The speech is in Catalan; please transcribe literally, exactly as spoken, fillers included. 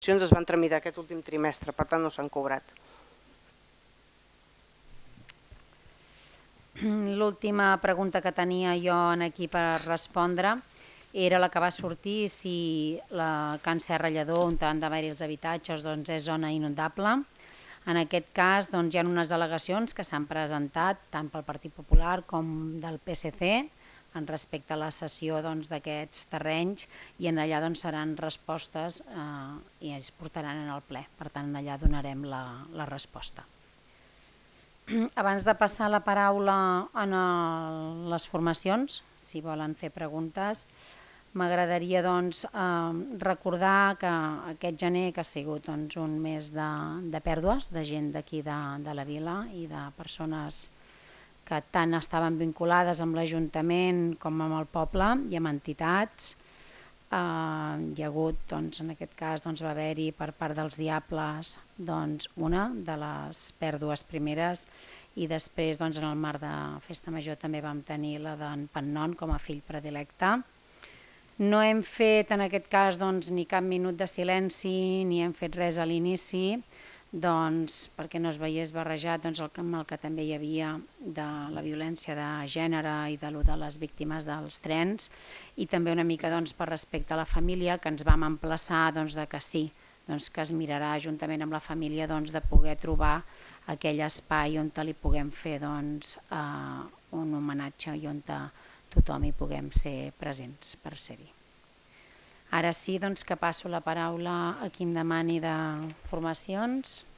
es van tramitar aquest últim trimestre, per tant no s'han cobrat. L'última pregunta que tenia jo aquí per respondre era la que va sortir si la Can Serra Lledó, on han d'haver-hi els habitatges, és zona inundable. En aquest cas hi ha unes al·legacions que s'han presentat tant pel Partit Popular com del P S C en respecte a la cessió d'aquests terrenys i allà seran respostes i es portaran al ple. Per tant, allà donarem la resposta. Abans de passar la paraula a les formacions, si volen fer preguntes, m'agradaria recordar que aquest gener ha sigut un mes de pèrdues de gent d'aquí de la vila i de persones que tant estaven vinculades amb l'Ajuntament com amb el poble i amb entitats. Hi ha hagut, en aquest cas, va haver-hi per part dels Diables una de les pèrdues primeres i després, en el marc de Festa Major, també vam tenir la d'en Pannon com a fill predilecte. No hem fet, en aquest cas, ni cap minut de silenci ni hem fet res a l'inici perquè no es veiés barrejat amb el que també hi havia de la violència de gènere i de les víctimes dels trens i també una mica per respecte a la família, que ens vam emplaçar que sí, que es mirarà juntament amb la família de poder trobar aquell espai on li puguem fer un homenatge i on tothom hi puguem ser presents per ser-hi. Ara sí que passo la paraula a qui em demani de formacions.